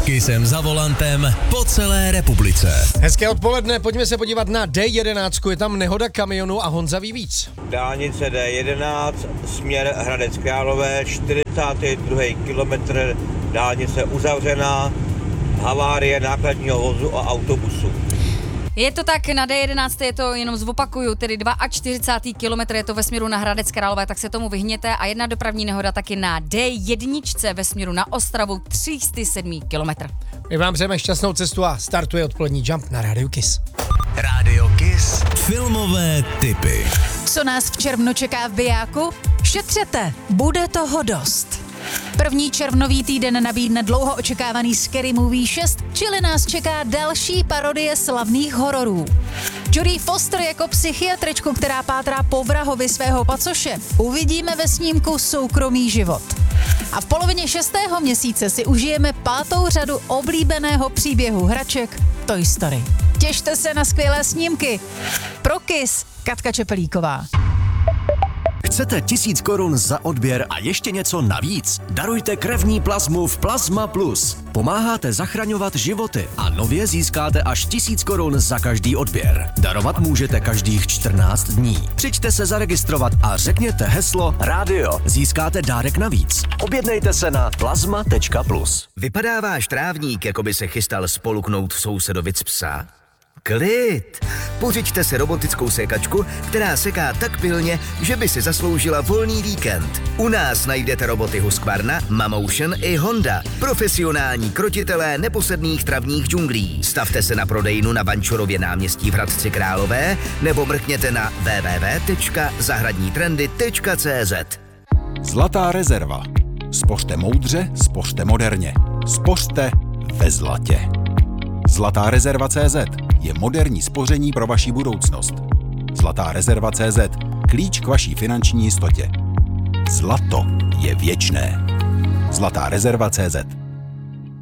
Kissem za volantem po celé republice. Hezké odpoledne, pojďme se podívat na D11, je tam nehoda kamionu a Honza ví víc. Dálnice D11, směr Hradec Králové, 42. kilometr, dálnice uzavřená, havárie nákladního vozu a autobusu. Je to tak, na D11 je to, jenom zopakuju, tedy 42. kilometr, je to ve směru na Hradec Králové, tak se tomu vyhněte. A jedna dopravní nehoda taky na D1 ve směru na Ostravu, 307. kilometr. My vám přejeme šťastnou cestu a startuje odpolední Jump na Rádiu Kiss. Rádio Kiss, filmové tipy. Co nás v červnu čeká v bijáku? Šetřete, bude toho dost. První červnový týden nabídne dlouho očekávaný Scary Movie 6, čili nás čeká další parodie slavných hororů. Jodie Foster jako psychiatričku, která pátrá po vrahovi svého pacoše, uvidíme ve snímku Soukromý život. A v polovině 6. měsíce si užijeme 5. řadu oblíbeného příběhu hraček Toy Story. Těšte se na skvělé snímky. Pro Kiss, Katka Čepelíková. Chcete 1000 korun za odběr a ještě něco navíc? Darujte krevní plazmu v Plazma Plus. Pomáháte zachraňovat životy a nově získáte až 1000 korun za každý odběr. Darovat můžete každých 14 dní. Přijďte se zaregistrovat a řekněte heslo rádio. Získáte dárek navíc. Objednejte se na plazma.plus. Vypadá váš trávník, jako by se chystal spoluknout sousedovic psa? Klid! Pořiďte si robotickou sékačku, která seká tak pilně, že by si zasloužila volný víkend. U nás najdete roboty Husqvarna, Mamotion i Honda. Profesionální krotitelé neposedných travních džunglí. Stavte se na prodejnu na Vančurově náměstí v Hradci Králové nebo mrkněte na www.zahradnitrendy.cz. Zlatá rezerva. Spořte moudře, spořte moderně. Spořte ve zlatě. Zlatá rezerva.cz je moderní spoření pro vaši budoucnost. Zlatá rezerva.cz, klíč k vaší finanční jistotě. Zlato je věčné. Zlatá rezerva.cz